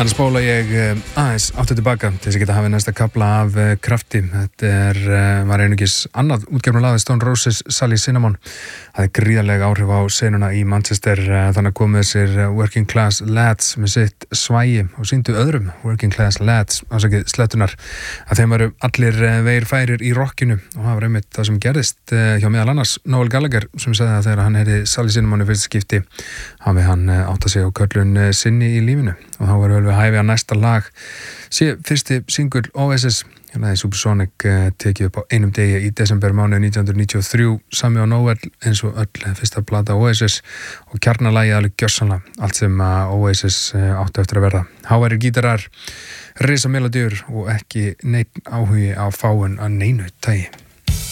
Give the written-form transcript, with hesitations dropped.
Annars spóla ég aðeins aftur tilbaka til þess að geta hafið næsta kafla af krafti. Þetta var einungis annað útgefnulag Stone Roses, Sally Cinnamon. Það gríðarlega áhrif á senuna í Manchester, þannig komu þessir Working Class Lads með sitt svægi og sýndu öðrum Working Class Lads, ásakið slettunar, að þeim varu allir vegir færir í rockinu og það var einmitt það sem gerðist hjá meðal annars Noel Gallagher sem sagði að þegar hann heyrði Sally Cinnamon í fyrsta skipti hafi hann áttað sig á körlun sinni í lífinu og þá var vel við hæfi að næsta lag sé fyrsti singull Oasis. Lagið Supersonic tekið upp á einum degi í desember mánuði 1993 sami á Noel eins og öll fyrsta plata Oasis og kjarnalagið alveg gjörsamlega allt sem Oasis áttu eftir að verða. Háværir gítarar, risa melodíur og ekki neinn áhugi á fáun að neinu tagi.